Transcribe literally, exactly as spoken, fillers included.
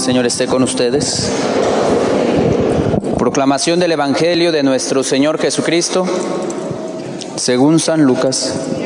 Señor esté con ustedes. Proclamación del Evangelio de nuestro Señor Jesucristo, según San Lucas.